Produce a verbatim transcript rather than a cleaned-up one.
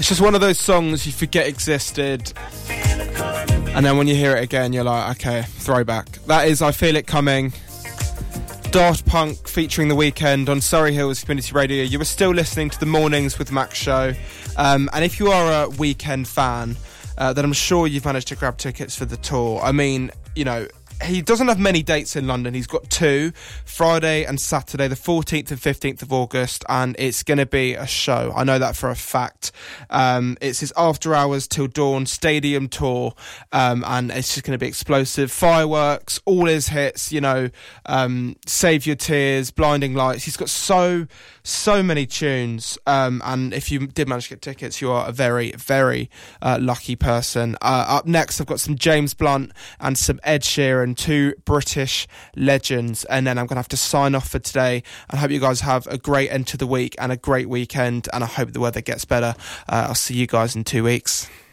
It's just one of those songs you forget existed, and then when you hear it again, you're like, okay, throwback. That is I Feel It Coming. Daft Punk featuring The Weeknd on Surrey Hills Community Radio. You were still listening to the Mornings with Max show. Um, and if you are a Weeknd fan, uh, then I'm sure you've managed to grab tickets for the tour. I mean, you know, he doesn't have many dates in London. He's got two, Friday and Saturday, the fourteenth and fifteenth of August, and it's going to be a show. I know that for a fact. Um, it's his After Hours Till Dawn stadium tour, um, and it's just going to be explosive. Fireworks, all his hits, you know, um, Save Your Tears, Blinding Lights. He's got so, so many tunes, um, and if you did manage to get tickets, you are a very, very uh, lucky person. Uh, up next, I've got some James Blunt and some Ed Sheeran, two British legends, and then I'm going to have to sign off for today. I hope you guys have a great end to the week and a great weekend, and I hope the weather gets better. Uh, I'll see you guys in two weeks.